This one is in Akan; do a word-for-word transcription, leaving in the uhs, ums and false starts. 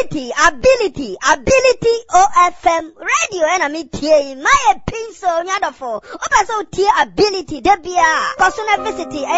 ability, ability, ability O F M radio and me tie my pencil nyadofo. Opa so tie ability debia. Kosuna visit